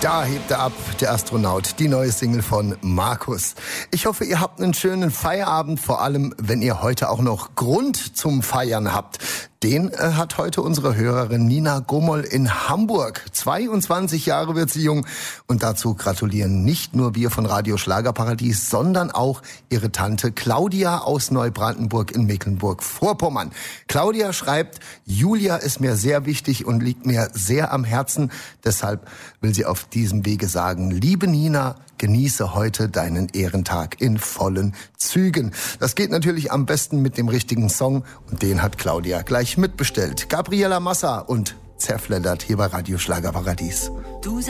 Da hebt er ab, der Astronaut, die neue Single von Markus. Ich hoffe, ihr habt einen schönen Feierabend, vor allem, wenn ihr heute auch noch Grund zum Feiern habt. Den hat heute unsere Hörerin Nina Gomoll in Hamburg. 22 Jahre wird sie jung und dazu gratulieren nicht nur wir von Radio Schlagerparadies, sondern auch ihre Tante Claudia aus Neubrandenburg in Mecklenburg-Vorpommern. Claudia schreibt, Julia ist mir sehr wichtig und liegt mir sehr am Herzen. Deshalb will sie auf diesem Wege sagen, liebe Nina, genieße heute deinen Ehrentag in vollen Zügen. Das geht natürlich am besten mit dem richtigen Song und den hat Claudia gleich mitbestellt. Gabriela Massa und Zerfleddert hier bei Radio Schlagerparadies.